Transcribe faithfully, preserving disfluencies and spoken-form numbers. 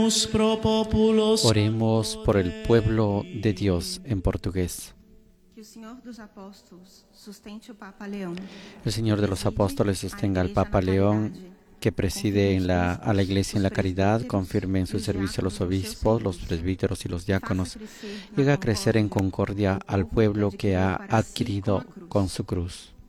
Oremos por el pueblo de Dios en portugués. Que o Senhor dos Apóstolos sustente o Papa Leão. El Señor de los Apóstoles sostenga al Papa León, que preside en la, a la Iglesia en la caridad, confirme en su servicio a los obispos, los presbíteros y los diáconos, y haga crecer en concordia al pueblo que ha adquirido con su cruz.